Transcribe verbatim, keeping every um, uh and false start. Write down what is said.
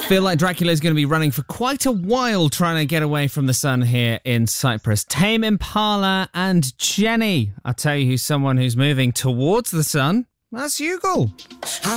Feel like Dracula is going to be running for quite a while trying to get away from the sun here in Cyprus. Tame Impala and Jenny. I'll tell you who's someone who's moving towards the sun. That's Yugal.